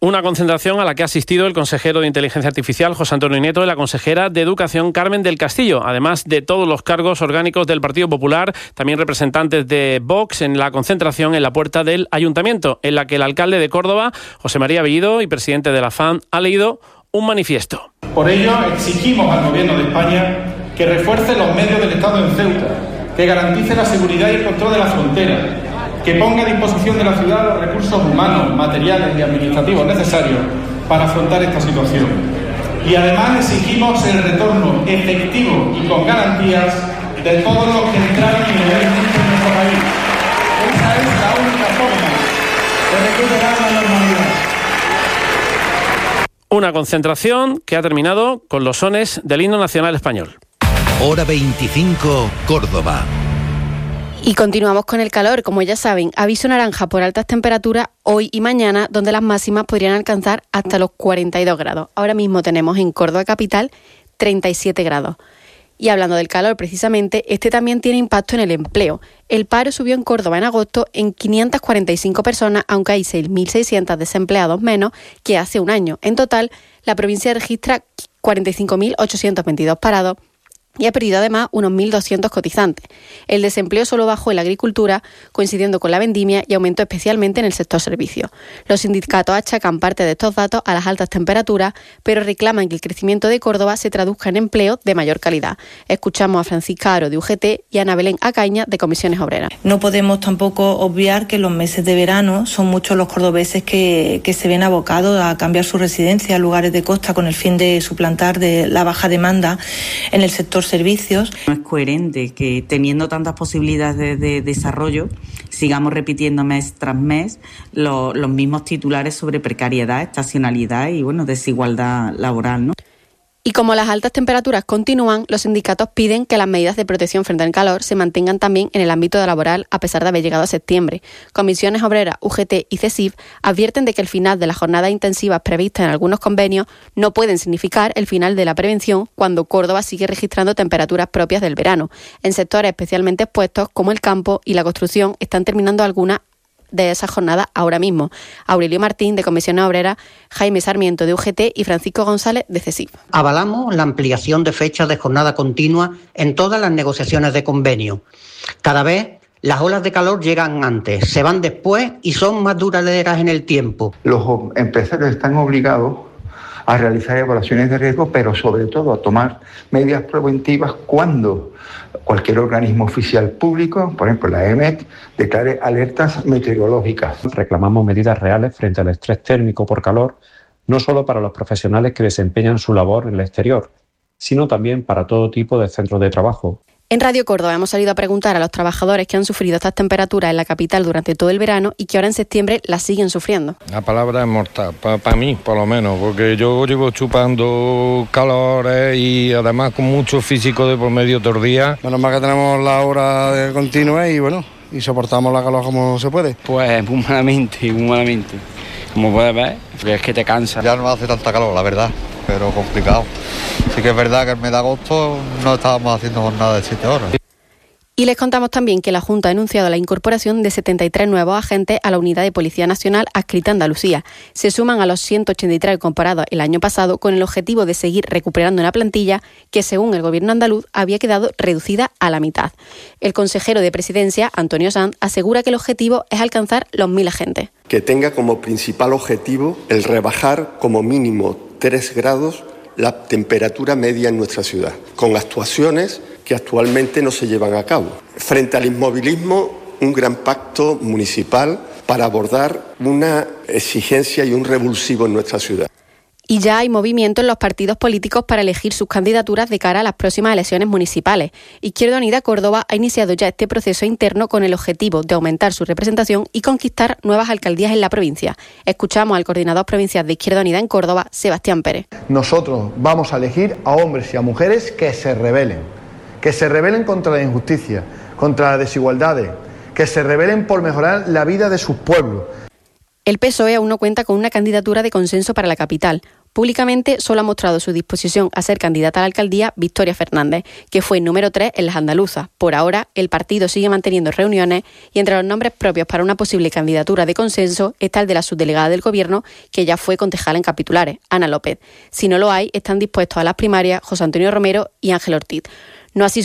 Una concentración a la que ha asistido el consejero de Inteligencia Artificial, José Antonio Nieto, y la consejera de Educación, Carmen del Castillo. Además de todos los cargos orgánicos del Partido Popular, también representantes de Vox en la concentración en la puerta del Ayuntamiento, en la que el alcalde de Córdoba, José María Bellido, y presidente de la FAN, ha leído un manifiesto. Por ello, exigimos al Gobierno de España que refuerce los medios del Estado en Ceuta, que garantice la seguridad y el control de la frontera, que ponga a disposición de la ciudad los recursos humanos, materiales y administrativos necesarios para afrontar esta situación. Y además exigimos el retorno efectivo y con garantías de todos los que entraron ilegalmente en nuestro país. Esa es la única forma de recuperar la normalidad. Una concentración que ha terminado con los sones del himno nacional español. Hora 25, Córdoba. Y continuamos con el calor. Como ya saben, aviso naranja por altas temperaturas hoy y mañana, donde las máximas podrían alcanzar hasta los 42 grados. Ahora mismo tenemos en Córdoba capital 37 grados. Y hablando del calor, precisamente, este también tiene impacto en el empleo. El paro subió en Córdoba en agosto en 545 personas, aunque hay 6.600 desempleados menos que hace un año. En total, la provincia registra 45.822 parados y ha perdido además unos 1.200 cotizantes. El desempleo solo bajó en la agricultura, coincidiendo con la vendimia, y aumentó especialmente en el sector servicios. Los sindicatos achacan parte de estos datos a las altas temperaturas, pero reclaman que el crecimiento de Córdoba se traduzca en empleo de mayor calidad. Escuchamos a Francisca Aro de UGT y a Ana Belén Acaña de Comisiones Obreras. No podemos tampoco obviar que en los meses de verano son muchos los cordobeses que se ven abocados a cambiar su residencia a lugares de costa con el fin de suplantar de la baja demanda en el sector servicios. No es coherente que teniendo tantas posibilidades de desarrollo sigamos repitiendo mes tras mes los mismos titulares sobre precariedad, estacionalidad y desigualdad laboral, ¿no? Y como las altas temperaturas continúan, los sindicatos piden que las medidas de protección frente al calor se mantengan también en el ámbito laboral a pesar de haber llegado a septiembre. Comisiones Obreras, UGT y CESIF advierten de que el final de las jornadas intensivas previstas en algunos convenios no pueden significar el final de la prevención cuando Córdoba sigue registrando temperaturas propias del verano. En sectores especialmente expuestos como el campo y la construcción están terminando algunas de esas jornadas ahora mismo. Aurelio Martín, de Comisiones Obreras, Jaime Sarmiento, de UGT y Francisco González, de CESIF. Avalamos la ampliación de fechas de jornada continua en todas las negociaciones de convenio. Cada vez las olas de calor llegan antes, se van después y son más duraderas en el tiempo. Los empresarios están obligados a realizar evaluaciones de riesgo, pero sobre todo a tomar medidas preventivas cuando cualquier organismo oficial público, por ejemplo la EMET, declare alertas meteorológicas. Reclamamos medidas reales frente al estrés térmico por calor, no solo para los profesionales que desempeñan su labor en el exterior, sino también para todo tipo de centros de trabajo. En Radio Córdoba hemos salido a preguntar a los trabajadores que han sufrido estas temperaturas en la capital durante todo el verano y que ahora en septiembre las siguen sufriendo. La palabra es mortal, para mí por lo menos, porque yo llevo chupando calores y además con mucho físico de por medio todo el día. Menos mal que tenemos la hora continua y soportamos la calor como se puede. Pues muy malamente. Como puedes ver, porque es que te cansa. Ya no hace tanta calor, la verdad, pero complicado. Sí que es verdad que el mes de agosto no estábamos haciendo jornada de 7 horas. Y les contamos también que la Junta ha anunciado la incorporación de 73 nuevos agentes a la Unidad de Policía Nacional adscrita a Andalucía. Se suman a los 183 comparados el año pasado con el objetivo de seguir recuperando una plantilla que, según el Gobierno andaluz, había quedado reducida a la mitad. El consejero de Presidencia, Antonio Sanz, asegura que el objetivo es alcanzar los 1.000 agentes. Que tenga como principal objetivo el rebajar como mínimo 3 grados la temperatura media en nuestra ciudad, con actuaciones que actualmente no se llevan a cabo. Frente al inmovilismo, un gran pacto municipal para abordar una exigencia y un revulsivo en nuestra ciudad. Y ya hay movimiento en los partidos políticos para elegir sus candidaturas de cara a las próximas elecciones municipales. Izquierda Unida Córdoba ha iniciado ya este proceso interno con el objetivo de aumentar su representación y conquistar nuevas alcaldías en la provincia. Escuchamos al coordinador provincial de Izquierda Unida en Córdoba, Sebastián Pérez. Nosotros vamos a elegir a hombres y a mujeres que se rebelen contra la injusticia, contra las desigualdades, que se rebelen por mejorar la vida de sus pueblos. El PSOE aún no cuenta con una candidatura de consenso para la capital. Públicamente solo ha mostrado su disposición a ser candidata a la alcaldía Victoria Fernández, que fue número 3 en las andaluzas. Por ahora, el partido sigue manteniendo reuniones y entre los nombres propios para una posible candidatura de consenso está el de la subdelegada del Gobierno, que ya fue concejala en Capitulares, Ana López. Si no lo hay, están dispuestos a las primarias José Antonio Romero y Ángel Ortiz. No así